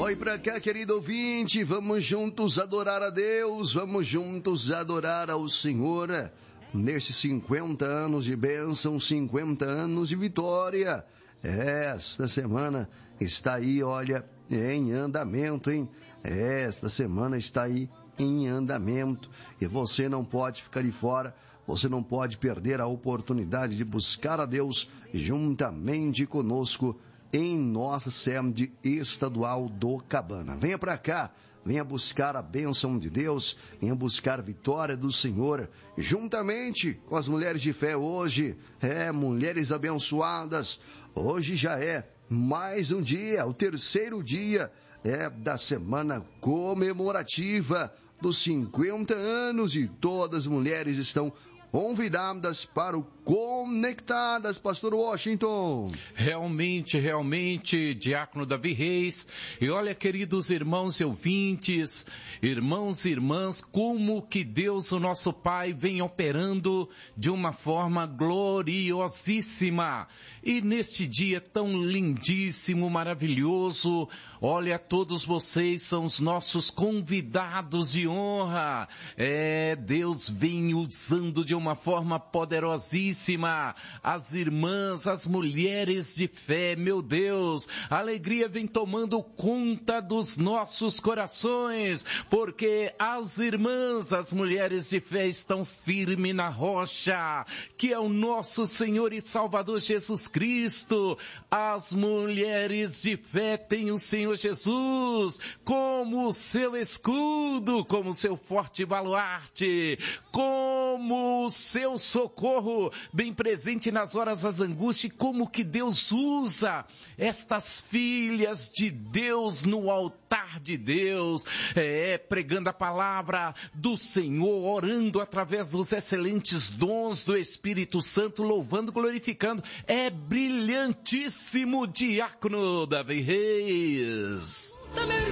Oi pra cá, querido ouvinte, vamos juntos adorar a Deus, vamos juntos adorar ao Senhor, nesses 50 anos de bênção, 50 anos de vitória. Esta semana está aí, olha, em andamento, hein? Esta semana está aí em andamento e você não pode ficar de fora, você não pode perder a oportunidade de buscar a Deus juntamente conosco em nossa sede estadual do Cabana. Venha para cá, venha buscar a bênção de Deus, venha buscar a vitória do Senhor, juntamente com as mulheres de fé hoje, mulheres abençoadas. Hoje já é mais um dia, o terceiro dia da semana comemorativa dos 50 anos e todas as mulheres estão convidadas para o Conectadas, Pastor Washington. Realmente, Diácono Davi Reis. E olha, queridos irmãos e ouvintes, irmãos e irmãs, como que Deus, o nosso Pai, vem operando de uma forma gloriosíssima. E neste dia tão lindíssimo, maravilhoso, olha, todos vocês são os nossos convidados de honra. Deus vem usando de uma forma poderosíssima as irmãs, as mulheres de fé, meu Deus, a alegria vem tomando conta dos nossos corações, porque as irmãs, as mulheres de fé estão firmes na rocha, que é o nosso Senhor e Salvador Jesus Cristo. As mulheres de fé têm o Senhor Jesus como seu escudo, como seu forte baluarte, como seu socorro bem presente nas horas das angústias. Como que Deus usa estas filhas de Deus no altar de Deus, pregando a palavra do Senhor, orando através dos excelentes dons do Espírito Santo, louvando, glorificando. É brilhantíssimo, Diácono Davi Reis.